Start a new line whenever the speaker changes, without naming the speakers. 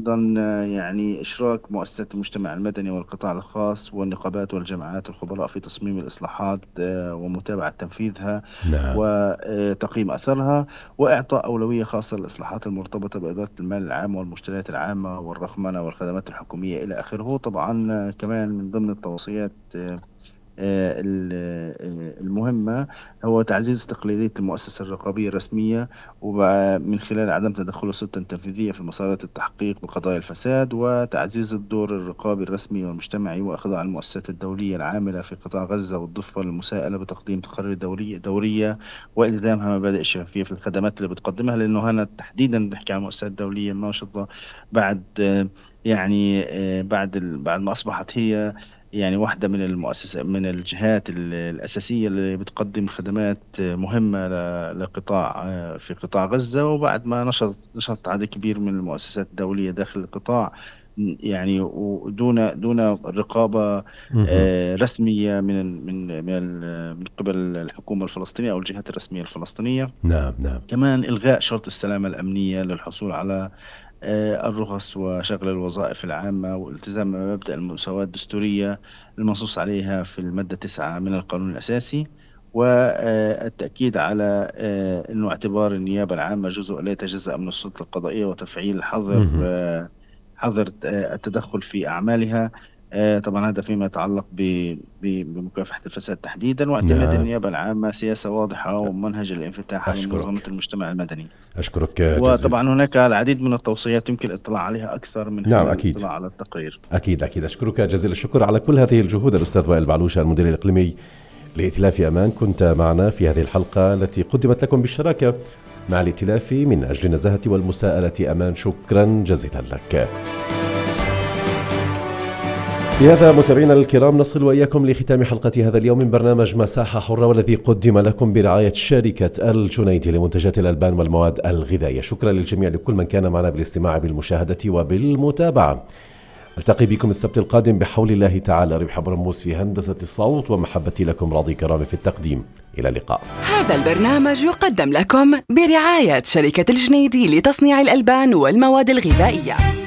أيضا يعني إشراك مؤسسات المجتمع المدني والقطاع الخاص والنقابات والجمعيات الخبراء في تصميم الإصلاحات ومتابعة تنفيذها
نعم.
وتقييم أثرها، وإعطاء أولوية خاصة للإصلاحات المرتبطة بإدارة المال العام والمشتريات العامة والرقمنة والخدمات الحكومية إلى آخره. طبعا كمان من ضمن التوصيات المهمة هو تعزيز استقلالية المؤسسة الرقابية الرسمية، ومن خلال عدم تدخل السلطة التنفيذية في مسارات التحقيق بقضايا الفساد، وتعزيز الدور الرقابي الرسمي والمجتمعي، وإخضاع المؤسسات الدولية العاملة في قطاع غزة والضفة المساءلة بتقديم تقارير دورية وإلزامها مبادئ الشفافية في الخدمات اللي بتقدمها، لأنه هنا تحديدا بنحكي عن المؤسسات الدولية الناشطة بعد بعد ما أصبحت هي يعني واحدة من المؤسسات من الجهات الأساسية اللي بتقدم خدمات مهمة لقطاع في قطاع غزة، وبعد ما نشط عدد كبير من المؤسسات الدولية داخل القطاع، يعني ودون رقابة
مهم.
رسمية من قبل الحكومة الفلسطينية أو الجهات الرسمية الفلسطينية.
نعم. نعم.
كمان إلغاء شرط السلامة الأمنية للحصول على الرخص وشغل الوظائف العامة، والالتزام بمبدأ المساواة الدستورية المنصوص عليها في المادة 9 من القانون الأساسي، والتأكيد على أنه اعتبار النيابة العامة جزء لا يتجزأ من السلطة القضائية، وتفعيل
مهم.
حظر التدخل في أعمالها. طبعا هذا فيما يتعلق بمكافحة الفساد تحديدا، واعتماد
نعم.
النيابة العامة سياسة واضحة ومنهج الانفتاح على منظمة
أشكرك.
المجتمع المدني.
أشكرك جزيلا.
وطبعا هناك العديد من التوصيات يمكن الاطلاع عليها أكثر من
نعم،
خلال
أكيد.
الاطلاع على التقرير.
أكيد أكيد. أشكرك جزيل الشكر على كل هذه الجهود الأستاذ وائل بعلوشة، المدير الإقليمي لائتلاف أمان. كنت معنا في هذه الحلقة التي قدمت لكم بالشراكة مع الائتلاف من أجل النزاهة والمساءلة أمان. شكرا جزيلا لك. بهذا متابعينا الكرام نصل وإياكم لختام حلقة هذا اليوم من برنامج مساحة حرة، والذي قدم لكم برعاية شركة الجنيدي لمنتجات الألبان والمواد الغذائية. شكرا للجميع، لكل من كان معنا بالاستماع بالمشاهدة وبالمتابعة. التقي بكم السبت القادم بحول الله تعالى. ربح برموس في هندسة الصوت، ومحبتي لكم راضي كرامي في التقديم. إلى اللقاء.
هذا البرنامج يقدم لكم برعاية شركة الجنيدي لتصنيع الألبان والمواد الغذائية.